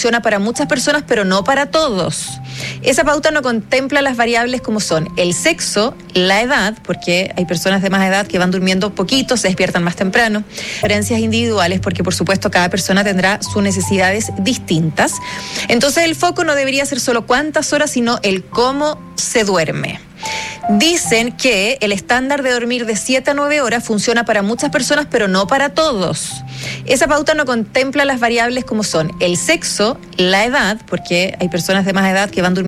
funciona para muchas personas, pero no para todos. Esa pauta no contempla las variables como son el sexo, la edad, porque hay personas de más edad que van durmiendo poquito, se despiertan más temprano, diferencias individuales, porque por supuesto cada persona tendrá sus necesidades distintas. Entonces el foco no debería ser solo cuántas horas, sino el cómo se duerme. Dicen que el estándar de dormir de 7 a 9 horas funciona para muchas personas, pero no para todos. Esa pauta no contempla las variables como son el sexo, la edad, porque hay personas de más edad que van durmiendo